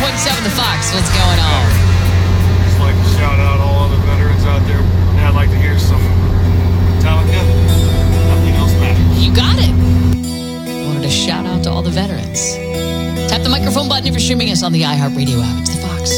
The Fox. What's going on? Just like to shout out all other veterans out there. And I'd like to hear some Metallica. Nothing else matters. You got it. Wanted to shout out to all the veterans. Tap the microphone button if you're streaming us on the iHeartRadio app. It's the Fox.